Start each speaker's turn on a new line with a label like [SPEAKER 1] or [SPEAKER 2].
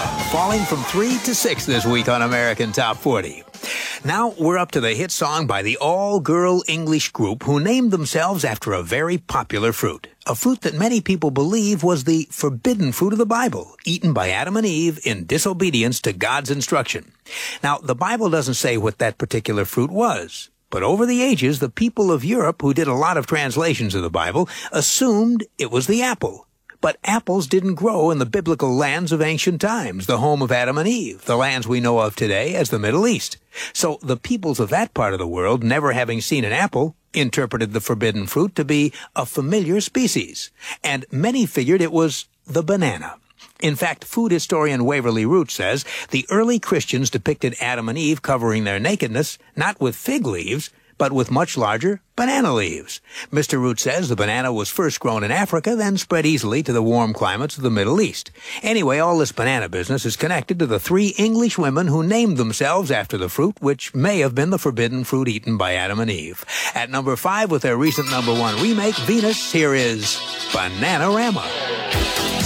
[SPEAKER 1] falling from 3 to 6 this week on American Top 40. Now we're up to the hit song by the all-girl English group who named themselves after a very popular fruit. A fruit that many people believe was the forbidden fruit of the Bible, eaten by Adam and Eve in disobedience to God's instruction. Now, the Bible doesn't say what that particular fruit was. But over the ages, the people of Europe who did a lot of translations of the Bible assumed it was the apple. But apples didn't grow in the biblical lands of ancient times, the home of Adam and Eve, the lands we know of today as the Middle East. So the peoples of that part of the world, never having seen an apple, interpreted the forbidden fruit to be a familiar species. And many figured it was the banana. In fact, food historian Waverly Root says the early Christians depicted Adam and Eve covering their nakedness, not with fig leaves, but with much larger banana leaves. Mr. Root says the banana was first grown in Africa, then spread easily to the warm climates of the Middle East. Anyway, all this banana business is connected to the 3 English women who named themselves after the fruit, which may have been the forbidden fruit eaten by Adam and Eve. At number 5, with their recent number 1 remake, Venus, here is Bananarama.